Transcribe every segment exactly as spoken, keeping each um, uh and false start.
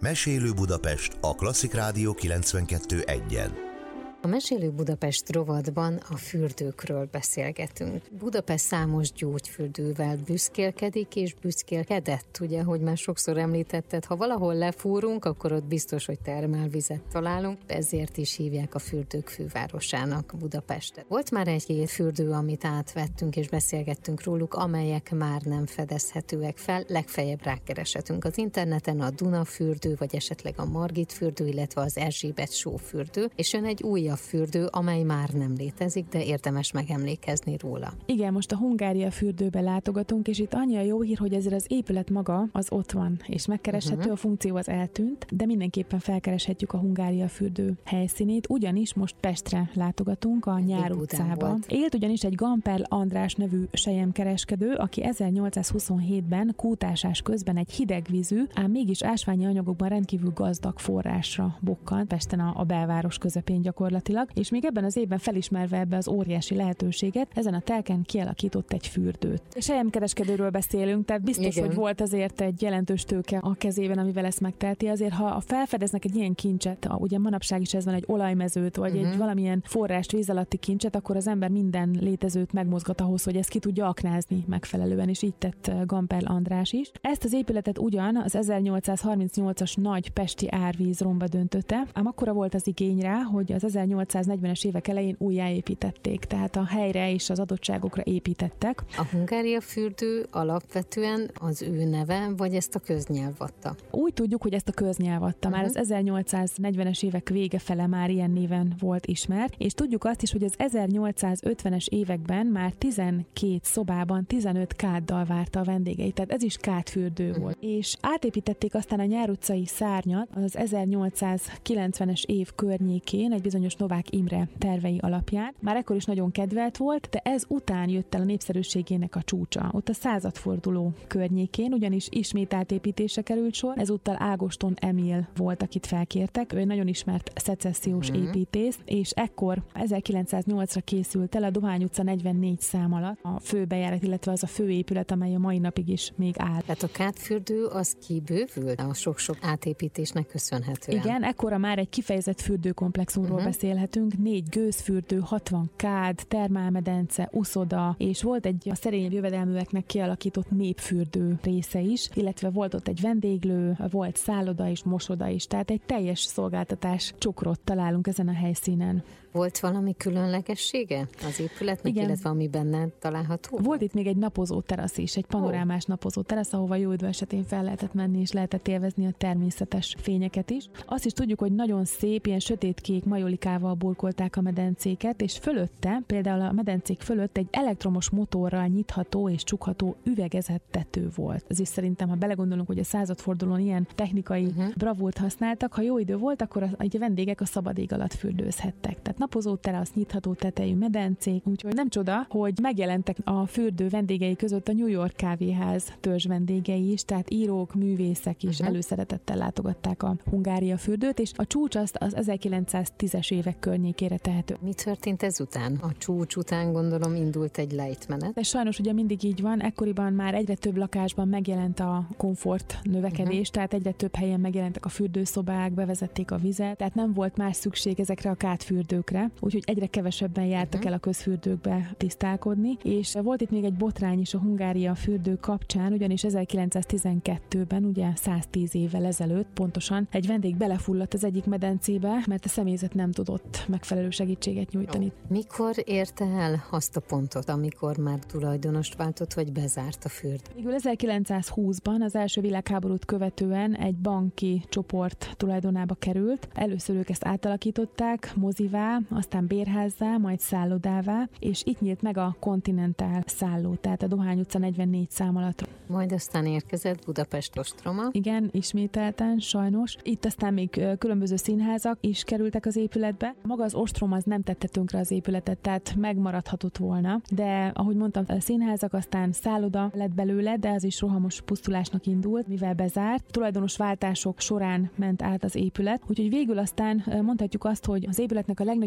Mesélő Budapest a Klasszik Rádió kilencvenkettő egyen. A Mesélő Budapest rovatban a fürdőkről beszélgetünk. Budapest számos gyógyfürdővel büszkélkedik és büszkélkedett, ugye, hogy már sokszor említetted, ha valahol lefúrunk, akkor ott biztos, hogy termálvizet találunk, ezért is hívják a fürdők fővárosának Budapestet. Volt már egy-két fürdő, amit átvettünk és beszélgettünk róluk, amelyek már nem fedezhetőek fel, legfeljebb rákereshetünk az interneten, a Duna fürdő, vagy esetleg a Margit fürdő, illetve az Erzsébet só fürdő, és jön egy újabb fürdő, amely már nem létezik, de érdemes megemlékezni róla. Igen, most a Hungária fürdőbe látogatunk, és itt annyi a jó hír, hogy ezért az épület maga az ott van, és megkereshető, uh-huh. a funkció az eltűnt, de mindenképpen felkereshetjük a Hungária fürdő helyszínét, ugyanis most Pestre látogatunk, a Nyár utcába. Élt ugyanis egy Gamperl András nevű selyemkereskedő, aki ezernyolcszázhuszonhétben kútásás közben egy hidegvízű, ám mégis ásványi anyagokban rendkívül gazdag forrásra bukkant, Pesten a, a belváros közepén gyakorlatilag, és még ebben az évben felismerve ebbe az óriási lehetőséget, ezen a telken kialakított egy fürdőt. Selyemkereskedőről beszélünk, tehát biztos, igen. hogy volt azért egy jelentős tőke a kezében, amivel ezt megtelti. Azért, ha felfedeznek egy ilyen kincset, ugye manapság is ez van, egy olajmezőt, vagy uh-huh. egy valamilyen forrást, víz alatti kincset, akkor az ember minden létezőt megmozgat ahhoz, hogy ezt ki tudja aknázni megfelelően, és így tett Gamperl András is. Ezt az épületet ugyan az ezernyolcszázharmincnyolcas nagy pesti árvíz romba döntötte, ám akkora volt az igény rá, hogy az ezernyolcszáznegyvenes évek elején újjáépítették, tehát a helyre és az adottságokra építettek. A Hungária fürdő alapvetően az ő neve, vagy ezt a köznyelv adta? Úgy tudjuk, hogy ezt a köznyelv adta. Már uh-huh. az ezernyolcszáznegyvenes évek vége fele már ilyen néven volt ismert, és tudjuk azt is, hogy az ezernyolcszázötvenes években már tizenkét szobában tizenöt káddal várta a vendégeit, tehát ez is kádfürdő uh-huh. volt. És átépítették aztán a Nyár utcai szárnyat az ezernyolcszázkilencvenes év környékén, egy bizonyos Novák Imre tervei alapján. Már ekkor is nagyon kedvelt volt, de ez után jött el a népszerűségének a csúcsa. Ott a századforduló környékén, ugyanis ismét átépítésre került sor. Ezúttal Ágoston Emil volt, akit felkértek. Ő egy nagyon ismert szecessziós hmm. építész, és ekkor ezerkilencszáznyolcra készült el a Dohány utca negyvennégy szám alatt a főbejárat, illetve az a főépület, amely a mai napig is még áll. Tehát a kádfürdő az kibővült a sok-sok átépítésnek köszönhetően. Igen, ekkora már egy kifejezett fürdőkomplexumról uh-huh. beszélhetünk, négy gőzfürdő, hatvan kád, termálmedence, uszoda, és volt egy a szerényebb jövedelműeknek kialakított népfürdő része is, illetve volt ott egy vendéglő, volt szálloda és mosoda is, tehát egy teljes szolgáltatás csokrot találunk ezen a helyszínen. Volt valami különlegessége az épületnek, igen. illetve ami benne található? Volt itt még egy napozó terasz is, egy panorámás oh. napozó terasz, ahova jó idő esetén fel lehetett menni, és lehetett élvezni a természetes fényeket is. Azt is tudjuk, hogy nagyon szép, ilyen sötétkék majolikával burkolták a medencéket, és fölötte, például a medencék fölött egy elektromos motorral nyitható és csukható üvegezett tető volt. Ez is szerintem, ha belegondolunk, hogy a századfordulón ilyen technikai uh-huh. bravúrt használtak, ha jó idő volt, akkor a, a vendégek a szabad ég alatt fürdőzhettek. Tehát napozó terasz, nyitható tetejű medencék, úgyhogy nem csoda, hogy megjelentek a fürdő vendégei között a New York kávéház törzs vendégei is, tehát írók, művészek is uh-huh. előszeretettel látogatták a Hungária fürdőt, és a csúcs azt az ezerkilencszáztízes évek környékére tehető. Mi történt ezután? A csúcs után gondolom indult egy lejtmenet. De sajnos ugye mindig így van, ekkoriban már egyre több lakásban megjelent a komfort növekedés, uh-huh. tehát egyre több helyen megjelentek a fürdőszobák, bevezették a vizet, tehát nem volt más szükség ezekre a kádfürdőkre, úgyhogy egyre kevesebben jártak uh-huh. el a közfürdőkbe tisztálkodni, és volt itt még egy botrány is a Hungária fürdő kapcsán, ugyanis ezerkilencszáztizenkettőben, ugye száztíz évvel ezelőtt pontosan egy vendég belefulladt az egyik medencébe, mert a személyzet nem tudott megfelelő segítséget nyújtani. Mikor érte el azt a pontot, amikor már tulajdonost váltott, vagy bezárt a fürdő? Végül ezerkilencszázhúszban az első világháborút követően egy banki csoport tulajdonába került. Először ők ezt átalakították mozivá, aztán bérházzá, majd szállodává, és itt nyílt meg a Continental szálló, tehát a Dohány utca negyvennégy szám alatt. Majd aztán érkezett Budapest ostroma. Igen, ismételten, sajnos. Itt aztán még különböző színházak is kerültek az épületbe. Maga az ostrom az nem tette tönkre az épületet, tehát megmaradhatott volna, de ahogy mondtam, a színházak, aztán szálloda lett belőle, de az is rohamos pusztulásnak indult, mivel bezárt. Tulajdonos váltások során ment át az épület, úgyhogy végül aztán mondhatjuk azt, hogy az épületnek a legnagyobb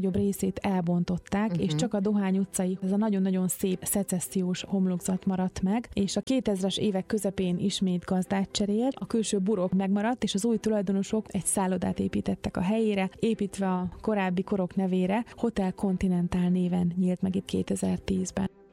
legnagyobb részét elbontották, uh-huh. és csak a Dohány utcai, ez a nagyon-nagyon szép szecessziós homlokzat maradt meg, és a kétezres évek közepén ismét gazdát cserélt, a külső burok megmaradt, és az új tulajdonosok egy szállodát építettek a helyére, építve a korábbi korok nevére, Hotel Continental néven nyílt meg itt kétezer-tízben.